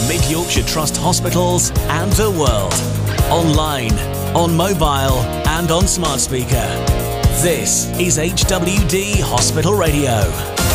Mid Yorkshire Trust hospitals and the world. Online, on mobile and on smart speaker. This is HWD Hospital Radio.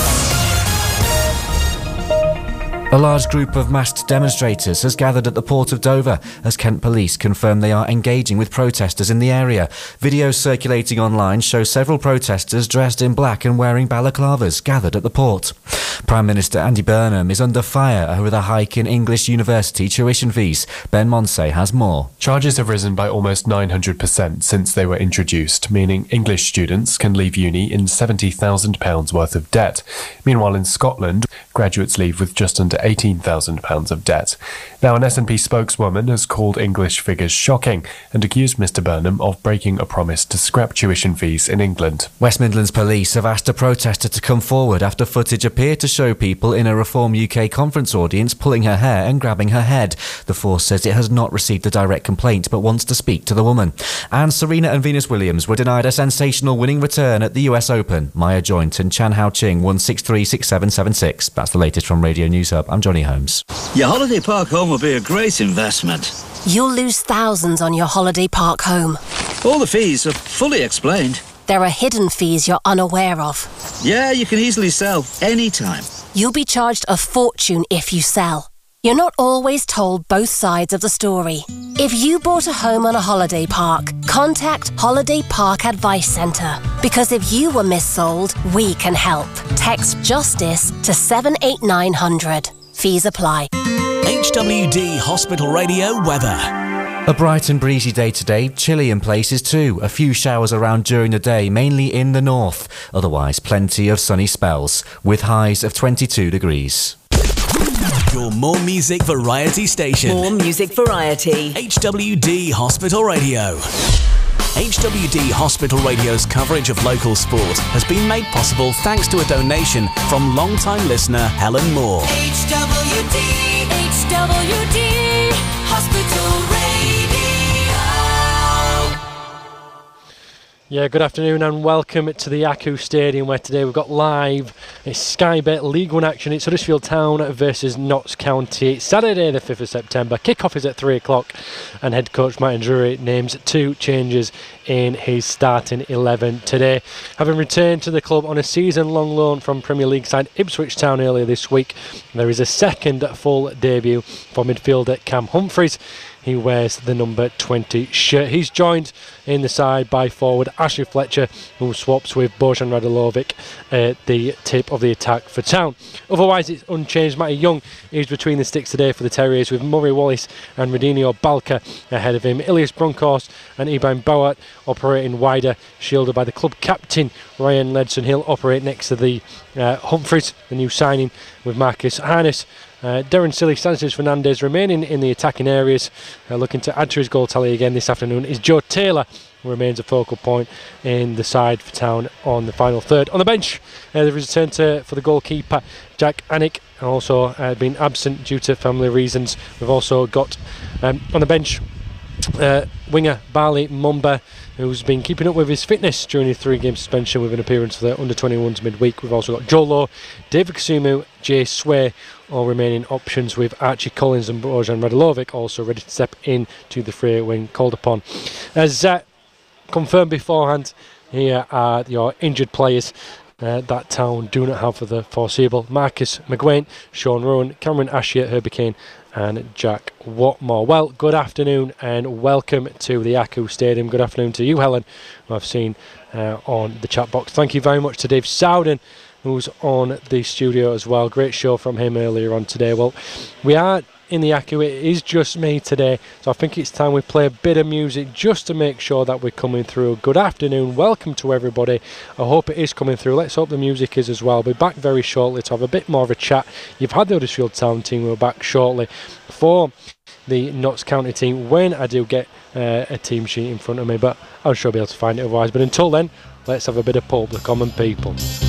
A large group of masked demonstrators has gathered at the Port of Dover as Kent Police confirm they are engaging with protesters in the area. Videos circulating online show several protesters dressed in black and wearing balaclavas gathered at the port. Prime Minister Andy Burnham is under fire over the hike in English university tuition fees. Ben Monsey has more. Charges have risen by almost 900% since they were introduced, meaning English students can leave uni in £70,000 worth of debt. Meanwhile, in Scotland, graduates leave with just under £18,000 of debt. Now, an SNP spokeswoman has called English figures shocking and accused Mr Burnham of breaking a promise to scrap tuition fees in England. West Midlands Police have asked a protester to come forward after footage appeared to show people in a Reform UK conference audience pulling her hair and grabbing her head. The force says it has not received a direct complaint but wants to speak to the woman. And Serena and Venus Williams were denied a sensational winning return at the US Open. Maya Joint and Chan Hao Ching won 6-3, 6-7, 7-6. That's the latest from Radio News Hub. I'm Johnny Holmes. Your holiday park home will be a great investment. You'll lose thousands on your holiday park home. All the fees are fully explained. There are hidden fees you're unaware of. Yeah, you can easily sell anytime. You'll be charged a fortune if you sell. You're not always told both sides of the story. If you bought a home on a holiday park, contact Holiday Park Advice Centre. Because if you were missold, we can help. Text JUSTICE to 78900. Fees apply. HWD Hospital Radio weather. A bright and breezy day today, chilly in places too. A few showers around during the day, mainly in the north. Otherwise, plenty of sunny spells, with highs of 22 degrees. Your More Music Variety station. More Music Variety. HWD Hospital Radio. HWD Hospital Radio's coverage of local sport has been made possible thanks to a donation from long-time listener Helen Moore. HWD Hospital Radio. Yeah, good afternoon and welcome to the Aku Stadium, where today we've got live Sky Bet League 1 action. It's Huddersfield Town versus Notts County. It's Saturday the 5th of September. Kick-off is at 3 o'clock and head coach Martin Drury names 2 changes in his starting 11 today. Having returned to the club on a season-long loan from Premier League side Ipswich Town earlier this week, there is a second full debut for midfielder Cam Humphreys. He wears the number 20 shirt. He's joined in the side by forward Ashley Fletcher, who swaps with Bojan Radulovic at the tip of the attack for Town. Otherwise, it's unchanged. Matty Young is between the sticks today for the Terriers, with Murray Wallace and Radinho Balka ahead of him. Ilias Bronckhorst and Ibrahim Bauat operating wider, shielded by the club captain Ryan Ledson. He'll operate next to the Humphreys, the new signing, with Marcus Harness. Darren Silly, Sanchez Fernandez remaining in the attacking areas, looking to add to his goal tally again this afternoon is Joe Taylor, who remains a focal point in the side for Town on the final third. On the bench, there is a return for the goalkeeper Jack Anik, also been absent due to family reasons. We've also got on the bench winger Bali Mumba, who's been keeping up with his fitness during his 3-game suspension with an appearance for the under-21s midweek. We've also got Joe Lowe, David Kasumu, Jay Sway, all remaining options, with Archie Collins and Bojan Radulovic also ready to step in to the fray when called upon. As confirmed beforehand, here are your injured players that Town do not have for the foreseeable: Marcus McGuane, Sean Rowan, Cameron Ashier, Herbie Kane and Jack Watmore. Well, good afternoon and welcome to the Aku Stadium. Good afternoon to you, Helen, who I've seen on the chat box. Thank you very much to Dave Sowden, who's on the studio as well. Great show from him earlier on today. Well, we are in the Aku. It is just me today, so I think it's time we play a bit of music just to make sure that we're coming through. Good afternoon, welcome to everybody. I hope it is coming through. Let's hope the music is as well. I'll be back very shortly to have a bit more of a chat. You've had the Huddersfield Town team. We're back shortly for the Notts County team when I do get a team sheet in front of me, but I'll sure be able to find it otherwise. But until then, let's have a bit of Pulp, the Common People.